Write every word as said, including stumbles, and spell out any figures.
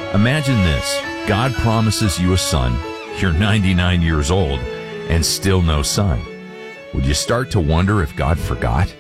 Imagine this. God promises you a son. You're ninety-nine years old and still no son. Would you start to wonder if God forgot?